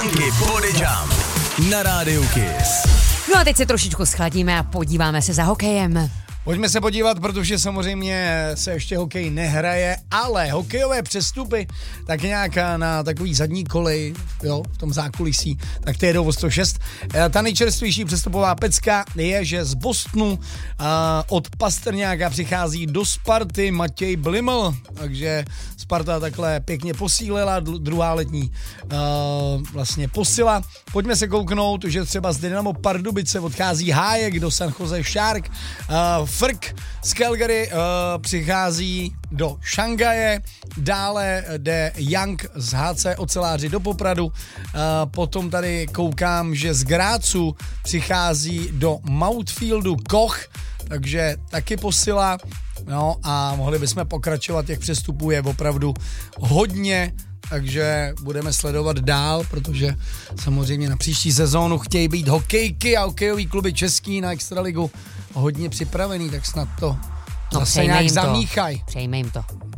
Funky Body Jump na rádiu Kiss. No a teď se trošičku schladíme a podíváme se za hokejem. Pojďme se podívat, protože samozřejmě se ještě hokej nehraje, ale hokejové přestupy tak nějak na takový zadní kolej, jo, v tom zákulisí, tak to jedou o 106. Ta nejčerstvější přestupová pecka je, že z Bostonu od Pastrňáka přichází do Sparty Matěj Bliml, takže Sparta takhle pěkně posílila, druhá letní vlastně posila. Pojďme se kouknout, že třeba z Dynamo Pardubice odchází Hájek do San Jose Shark, Frk z Calgary přichází do Šangaje, dále jde Young z HC Oceláři do Popradu, potom tady koukám, že z Grácu přichází do Mountfieldu Koch, takže taky posila, no a mohli bychom pokračovat, těch přestupů je opravdu hodně, takže budeme sledovat dál, protože samozřejmě na příští sezónu chtějí být hokejky a hokejový kluby český na Extraligu hodně připravený, tak snad to zase nějak zamíchaj. Přejme jim to.